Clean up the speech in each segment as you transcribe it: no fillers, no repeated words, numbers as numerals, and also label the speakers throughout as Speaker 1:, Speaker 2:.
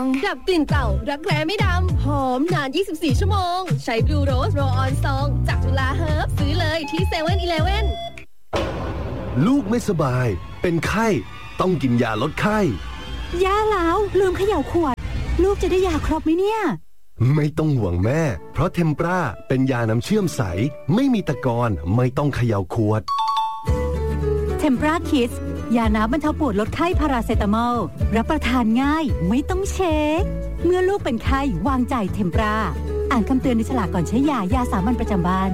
Speaker 1: ดับกลิ่นเต่ารักแร้ไม่ดำหอมนาน24ชั่วโมงใช้บลูโรสโรออนซองจากจุฬาเฮิร์บซื้อเลยที่เซเว่นอีเลฟเว่น
Speaker 2: ลูกไม่สบายเป็นไข้ต้องกินยาลดไข้
Speaker 3: ย่าแล้วลืมเขย่าขวดลูกจะได้ยาครบไหมเนี่ย
Speaker 2: ไม่ต้องห่วงแม่เพราะเทมปราเป็นยาน้ำเชื่อมใสไม่มีตะกอนไม่ต้องเขย่าขวด
Speaker 3: เทมปราคิดยาน้ำบรรเทาปวดลดไข้พาราเซตามอลรับประทานง่ายไม่ต้องเช็คเมื่อลูกเป็นไข้วางใจเทมปราอ่านคำเตือนในฉลากก่อนใช้ยาสามัญประจำบ้าน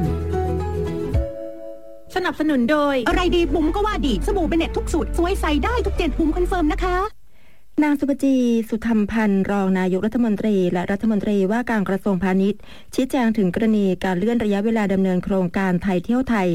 Speaker 4: สนับสนุนโดยอะไรดีบุ๋มก็ว่าดีสบู่เบเน็ตทุกสูตรสวยใส่ได้ทุกเจ็ดบุ๋มคอนเฟิร์มนะคะ
Speaker 5: นางสุภจีสุธรรมพันธ์รองนายกรัฐมนตรีและรัฐมนตรีว่าการกระทรวงพาณิชย์ชี้แจงถึงกรณีการเลื่อนระยะเวลาดำเนินโครงการไทยเที่ยวไทย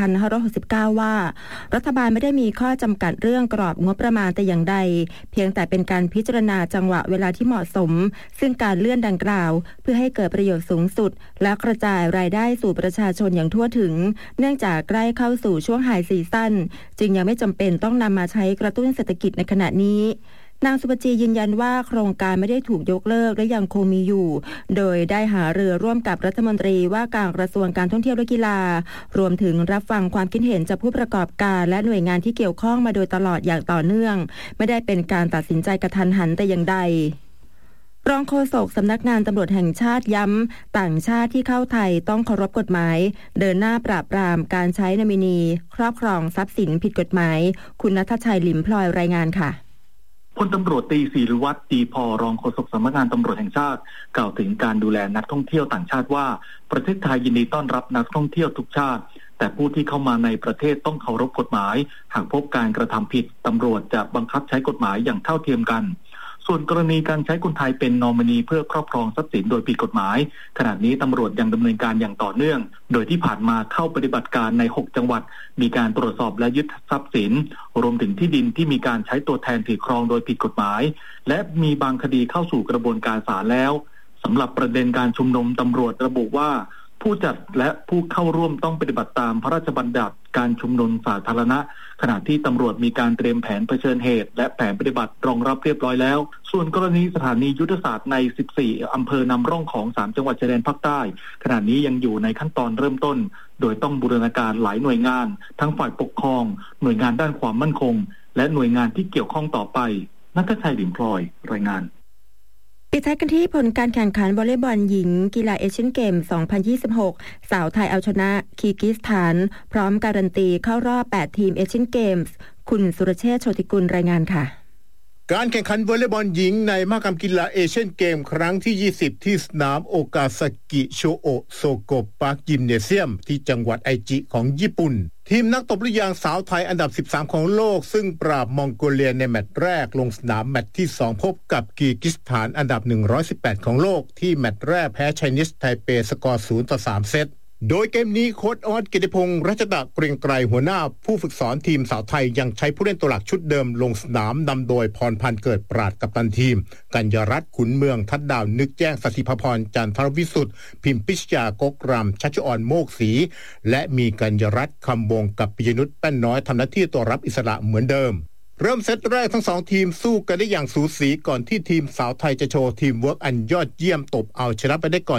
Speaker 5: 2569 ว่ารัฐบาลไม่ได้มีข้อจำกัดเรื่องกรอบงบประมาณแต่อย่างใดเพียงแต่เป็นการพิจารณาจังหวะเวลาที่เหมาะสมซึ่งการเลื่อนดังกล่าวเพื่อให้เกิดประโยชน์สูงสุดและกระจายรายได้สู่ประชาชนอย่างทั่วถึงเนื่องจากใกล้เข้าสู่ช่วงไฮซีซั่นจึงยังไม่จำเป็นต้องนำมาใช้กระตุ้นเศรษฐกิจในขณะนี้นางสุภจียืนยันว่าโครงการไม่ได้ถูกยกเลิกและยังคงมีอยู่โดยได้หารือร่วมกับรัฐมนตรีว่าการกระทรวงการท่องเที่ยวและกีฬารวมถึงรับฟังความคิดเห็นจากผู้ประกอบการและหน่วยงานที่เกี่ยวข้องมาโดยตลอดอย่างต่อเนื่องไม่ได้เป็นการตัดสินใจกระทันหันแต่อย่างใดรองโฆษกสำนักงานตำรวจแห่งชาติย้ำต่างชาติที่เข้าไทยต้องเคารพกฎหมายเดินหน้าปราบปรามการใช้นอมินีครอบครองทรัพย์สินผิดกฎหมายคุณณัฐชัยหลิมพลอยรายงานค่ะ
Speaker 6: พลตำรวจตรีศิริวัฒน์ดีพอรองโฆษกสำนักงานตำรวจแห่งชาติกล่าวถึงการดูแลนักท่องเที่ยวต่างชาติว่าประเทศไทยยินดีต้อนรับนักท่องเที่ยวทุกชาติแต่ผู้ที่เข้ามาในประเทศต้องเคารพกฎหมายหากพบการกระทำผิดตำรวจจะบังคับใช้กฎหมายอย่างเท่าเทียมกันส่วนกรณีการใช้คนไทยเป็นนอมินีเพื่อครอบครองทรัพย์สินโดยผิดกฎหมายขณะนี้ตำรวจยังดำเนินการอย่างต่อเนื่องโดยที่ผ่านมาเข้าปฏิบัติการใน6จังหวัดมีการตรวจสอบและยึดทรัพย์สินรวมถึงที่ดินที่มีการใช้ตัวแทนถือครองโดยผิดกฎหมายและมีบางคดีเข้าสู่กระบวนการศาลแล้วสำหรับประเด็นการชุมนุมตำรวจระบุว่าผู้จัดและผู้เข้าร่วมต้องปฏิบัติตามพระราชบัญญัติการชุมนุมสาธารณะขณะที่ตำรวจมีการเตรียมแผนเผชิญเหตุและแผนปฏิบัติรองรับเรียบร้อยแล้วส่วนกรณีสถานียุทธศาสตร์ใน14อำเภอนำร่องของ3จังหวัดชายแดนภาคใต้ขณะนี้ยังอยู่ในขั้นตอนเริ่มต้นโดยต้องบูรณาการหลายหน่วยงานทั้งฝ่ายปกครองหน่วยงานด้านความมั่นคงและหน่วยงานที่เกี่ยวข้องต่อไปณัฐชัย หลิมพลอยรายงาน
Speaker 5: ปิดท้ายกันที่ผลการแข่งขันวอลเลย์บอลหญิงกีฬาเอเชียนเกม 2026 สาวไทยเอาชนะคีร์กิสถานพร้อมการันตีเข้ารอบ8ทีมเอเชียนเกมส์คุณสุรเชษฐ์โชติกุลรายงานค่ะ
Speaker 7: การแข่งขันวอลเลย์บอลหญิงในมหกรรมกีฬาเอเชียนเกมครั้งที่20ที่สนามโอกาซากิโชโอะโซโกะปาร์คยิมเนเซียมที่จังหวัดไอจิของญี่ปุ่นทีมนักตบลูกยางสาวไทยอันดับ13ของโลกซึ่งปราบมองโกเลียในแมตช์แรกลงสนามแมตช์ที่2พบกับกีร์กิสถานอันดับ118ของโลกที่แมตช์แรกแพ้ไชนีสไทเปสกอร์0-3เซตโดยเกมนี้โค้ชออสกิติพงษ์รัชตะเกรียงไกรหัวหน้าผู้ฝึกสอนทีมสาวไทยยังใช้ผู้เล่นตัวหลักชุดเดิมลงสนามนำโดยพรพันธ์เกิดปราดกัปตันทีมกัญญรัตน์ขุนเมืองทัดดาวนึกแจ้งสถิภพรจันทรวิสุทธิ์พิมพิชยากกรำชัชออนโมกศรีและมีกัญญรัตน์คำวงกับปิยนุชแป้นน้อยทำหน้าที่ตัวรับอิสระเหมือนเดิมเริ่มเซตแรกทั้ง2ทีมสู้กันได้อย่างสูสีก่อนที่ทีมสาวไทยจะโชว์ทีมเวิร์กอันยอดเยี่ยมตบเอาชนะไปได้ก่อน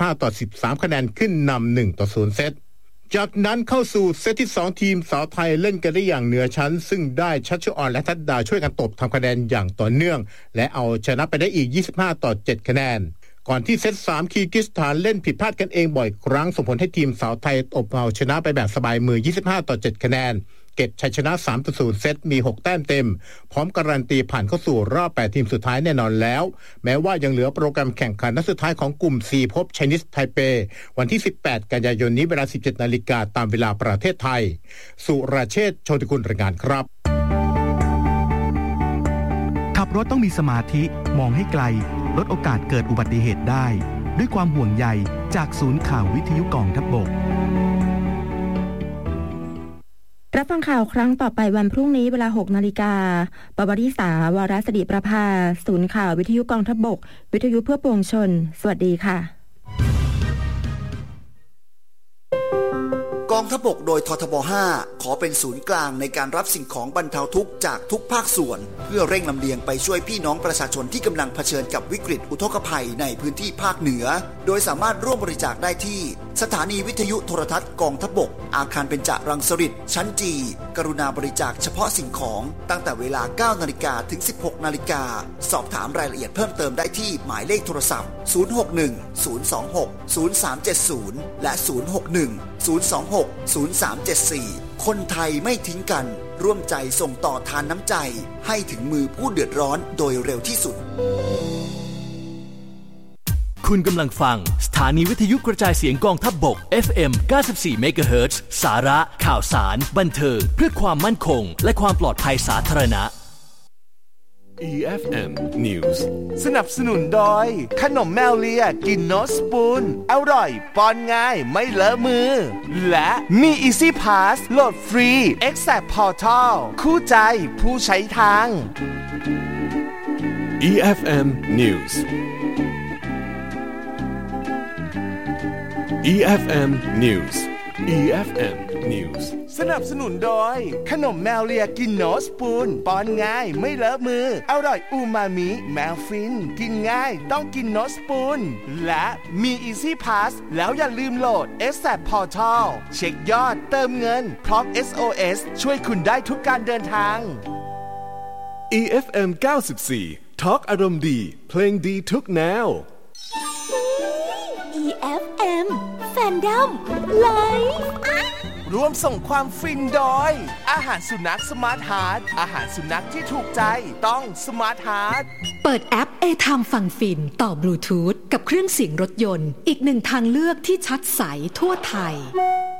Speaker 7: 25-13คะแนนขึ้นนำ1-0เซตจากนั้นเข้าสู่เซตที่2ทีมสาวไทยเล่นกันได้อย่างเหนือชั้นซึ่งได้ชัชออนและทัดดาช่วยกันตบทำคะแนนอย่างต่อเนื่องและเอาชนะไปได้อีก25-7คะแนนก่อนที่เซต3คีร์กิสถานเล่นผิดพลาดกันเองบ่อยครั้งส่งผลให้ทีมสาวไทยตบเอาชนะไปแบบสบายมือ25-7คะแนนเก็บชัยชนะ 3-0 เซตมี6แต้มเต็มพร้อมการันตีผ่านเข้าสู่รอบ8ทีมสุดท้ายแน่นอนแล้วแม้ว่ายังเหลือโปรแกรมแข่งขันนัดสุดท้ายของกลุ่ม C พบไชนีสไทเปวันที่18กันยายนนี้เวลา 17 นาฬิกาตามเวลาประเทศไทยสุรเชษฐ์โชติกุลรายงานครับ
Speaker 8: ขับรถต้องมีสมาธิมองให้ไกลลดโอกาสเกิดอุบัติเหตุได้ด้วยความห่วงใยจากศูนย์ข่าววิทยุกองทัพบก
Speaker 5: รับฟังข่าวครั้งต่อไปวันพรุ่งนี้เวลา 6 นาฬิกาปวริษาวรสิริประภาศูนย์ข่าววิทยุกองทัพบกวิทยุเพื่อปวงชนสวัสดีค่ะ
Speaker 9: กองทัพบกโดยททบ 5 ขอเป็นศูนย์กลางในการรับสิ่งของบรรเทาทุกข์จากทุกภาคส่วนเพื่อเร่งลำเลียงไปช่วยพี่น้องประชาชนที่กำลังเผชิญกับวิกฤตอุทกภัยในพื้นที่ภาคเหนือโดยสามารถร่วมบริจาคได้ที่สถานีวิทยุโทรทัศน์กองทัพบกอาคารเบญจรังสฤษฎ์ชั้นจีกรุณาบริจาคเฉพาะสิ่งของตั้งแต่เวลา 9:00 นถึง 16:00 นสอบถามรายละเอียดเพิ่มเติมได้ที่หมายเลขโทรศัพท์061-026-0370และ061-026-0374คนไทยไม่ทิ้งกันร่วมใจส่งต่อทานน้ำใจให้ถึงมือผู้เดือดร้อนโดยเร็วที่สุด
Speaker 10: คุณกำลังฟังสถานีวิทยุกระจายเสียงกองทัพบก FM 94 MHz สาระข่าวสารบันเทิงเพื่อความมั่นคงและความปลอดภัยสาธารณะ
Speaker 11: EFM News
Speaker 12: สนับสนุนโดยขนมแมวเลียกินโนสปูนอร่อยป้อนง่ายไม่เลอะมือและมี Easy Pass โหลดฟรี Exact Portal คู่ใจผู้ใช้ทาง
Speaker 11: EFM News EFM News EFM News
Speaker 12: สนับสนุนโดยขนมแมวเลียกินโนสปูนป้อนง่ายไม่เลอะมืออร่อยอูมามิแมวฟินกินง่ายต้องกินโนสปูนและมี Easy Pass แล้วอย่าลืมโหลด Exact Portal เช็คยอดเติมเงินพร้อม SOS ช่วยคุณได้ทุกการเดินทาง
Speaker 11: EFM 94 Talk อารมณ์ดีเพลงดีทุกแนว
Speaker 13: EFM Fandom Live
Speaker 12: ร่วมส่งความฟินโดยอาหารสุนัขสมาร์ทฮาร์ทอาหารสุนัขที่ถูกใจต้องสมาร์ทฮาร์ท
Speaker 14: เปิดแอป A-Time ฟังฟินต่อบลูทูธกับเครื่องเสียงรถยนต์อีกหนึ่งทางเลือกที่ชัดใสทั่วไทย